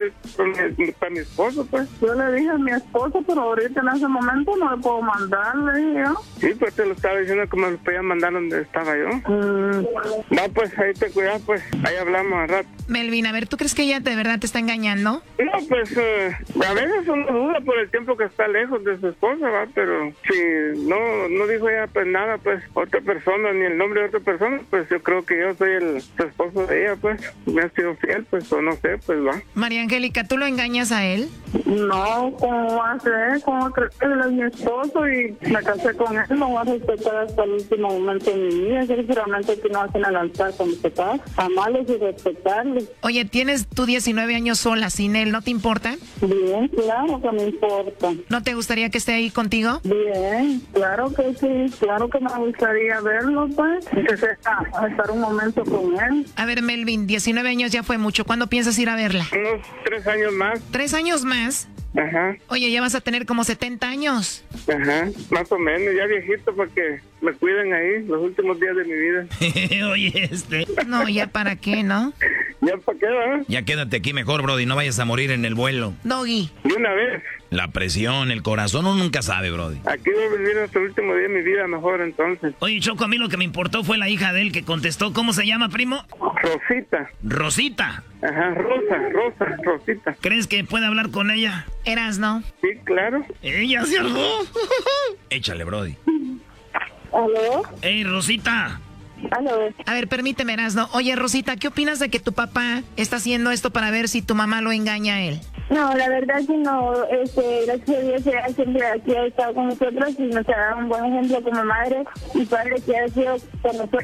para mi esposo, pues. Yo le dije a mi esposo, pero ahorita en ese momento no le puedo mandar, le dije yo. Sí, pues te lo estaba diciendo que me lo podían mandar donde estaba yo. No, pues ahí te cuidas, pues ahí hablamos al rato. Melvin, a ver, ¿tú crees que ella de verdad te está engañando? No, pues a veces uno duda por el tiempo que está lejos de su esposa, ¿va? Pero si no dijo ella pues nada, pues otra persona, ni el nombre de otra persona, pues yo creo que yo soy el esposo de ella, pues me ha sido fiel, pues o no sé, pues va. María Angélica, ¿tú lo engañas a él? No, ¿cómo va a ser? ¿Cómo crees que él es mi esposo y me casé con él? No voy a respetar hasta el último momento de mi vida. Sinceramente que no hacen adelantar con mis papás, amarles y respetarles. Oye, tienes tú 19 años sola sin él, ¿no te importa? Bien, claro que me importa. ¿No te gustaría que esté ahí contigo? Bien, claro que sí, claro que me gustaría verlo, pues, estar un momento con él. A ver, Melvin, 19 años ya fue mucho, ¿cuándo piensas ir a verla? Unos 3 años más. ¿3 años más? Ajá. Oye, ya vas a tener como 70 años. Ajá, más o menos, ya viejito porque me cuidan ahí los últimos días de mi vida. Oye, No, ya para qué, ¿no? ¿Ya para qué, verdad? Ya quédate aquí mejor, Brody, no vayas a morir en el vuelo. Doggy. De una vez. La presión, el corazón, uno nunca sabe, Brody. Aquí voy a vivir hasta el último día de mi vida mejor, entonces. Oye, Choco, a mí lo que me importó fue la hija de él que contestó. ¿Cómo se llama, primo? Rosita. Rosita. Ajá, Rosita. ¿Crees que puede hablar con ella? Eras, ¿no? Sí, claro. Ella se armó. Échale, Brody. ¿Aló? ¡Ey, Rosita! ¿Aló? A ver, permíteme, Erasno. Oye, Rosita, ¿qué opinas de que tu papá está haciendo esto para ver si tu mamá lo engaña a él? No, la verdad que no, gracias a Dios ella siempre aquí ha estado con nosotros y nos ha dado un buen ejemplo como madre y padre que ha sido con nosotros.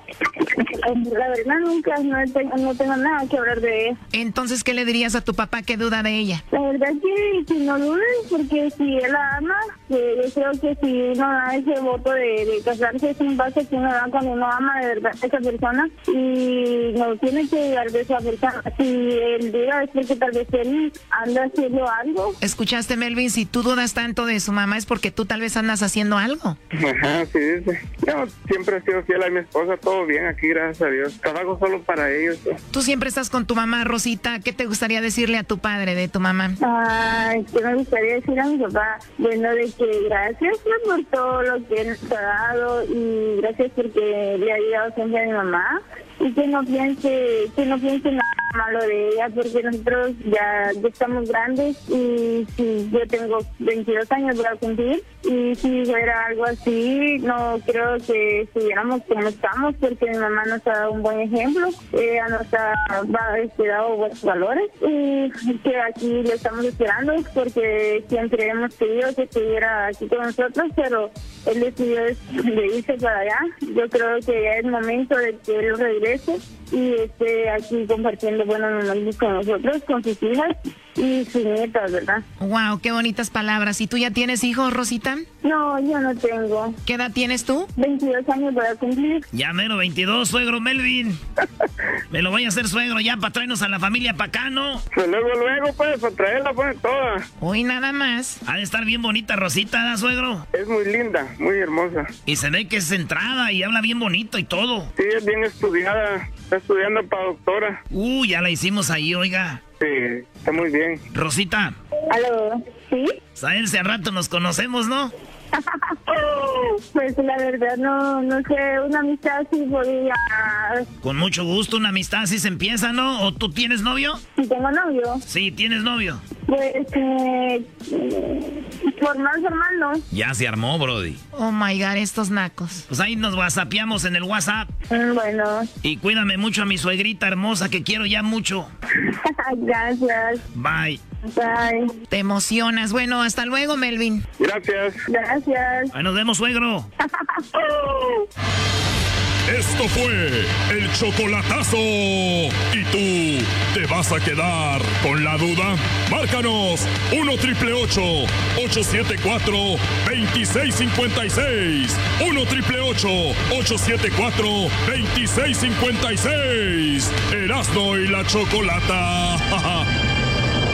La verdad nunca, no tengo nada que hablar de ella. Entonces, ¿qué le dirías a tu papá que duda de ella? La verdad que no dudes, porque si él la ama, yo creo que si uno da ese voto de casarse es un paso que uno da cuando uno ama de verdad a esa persona y no tiene que dudar de esa persona. Si él duda es porque tal vez él anda haciendo algo. ¿Escuchaste, Melvin? Si tú dudas tanto de su mamá es porque tú tal vez andas haciendo algo. Ajá, sí dice. Yo siempre he sido fiel a mi esposa, todo bien aquí, gracias a Dios. Trabajo solo para ellos. Tú siempre estás con tu mamá, Rosita. ¿Qué te gustaría decirle a tu padre de tu mamá? Ay, ¿qué me gustaría decir a mi papá? Bueno, de que gracias por todo lo que él nos ha dado y gracias porque le ha ayudado siempre a mi mamá y que no piense nada malo de ella porque nosotros ya estamos grandes y si yo tengo 22 años voy a cumplir y si fuera algo así no creo que estuviéramos como estamos porque mi mamá nos ha dado un buen ejemplo, nos ha dado buenos valores y que aquí lo estamos esperando porque siempre hemos querido que estuviera aquí con nosotros, pero él decidió de irse para allá. Yo creo que ya es momento de que él regrese y esté aquí compartiendo buenos momentos con nosotros, con sus hijas y sus nietas, ¿verdad? Wow, qué bonitas palabras. ¿Y tú ya tienes hijos, Rosita? No, yo no tengo. ¿Qué edad tienes tú? 22 años voy a cumplir. Ya mero 22, suegro Melvin. Me lo voy a hacer suegro ya para traernos a la familia para acá, ¿no? Pues luego, pues, para traerla, pues, toda. Hoy nada más. Ha de estar bien bonita Rosita, ¿da, suegro? Es muy linda, muy hermosa. Y se ve que es centrada y habla bien bonito y todo. Sí, es bien estudiada. Está estudiando para doctora. Ya la hicimos ahí, oiga. Sí, está muy bien. Rosita. ¿Aló? ¿Sí? Sabes, al rato nos conocemos, ¿no? Pues la verdad no sé, una amistad sí podría... Con mucho gusto, una amistad así se empieza, ¿no? ¿O tú tienes novio? Si tengo novio. Sí, tienes novio. Pues, formal no. Ya se armó, Brody. Oh my God, estos nacos. Pues ahí nos whatsappeamos en el WhatsApp. Bueno. Y cuídame mucho a mi suegrita hermosa que quiero ya mucho. Gracias. Bye. Bye. Te emocionas. Bueno, hasta luego, Melvin. Gracias. Gracias. Ahí nos vemos, suegro. Esto fue el chocolatazo. ¿Y tú te vas a quedar con la duda? Márcanos 1-888-874-2656. 1-888-874-2656. Erasmo y la Chocolata.